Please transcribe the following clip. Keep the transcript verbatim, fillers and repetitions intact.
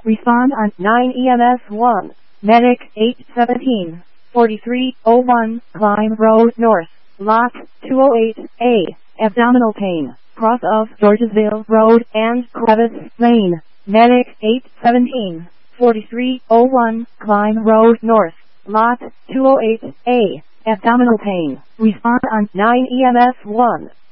Respond on nine E M S one. Medic eight seventeen, forty-three oh one, Climb Road North, Lot two oh eight A. Abdominal pain, cross of Georgesville Road and Crevice Lane. Medic eight seventeen, forty-three oh one, Climb Road North, Lot two oh eight A. Abdominal pain. Respond on nine E M S one.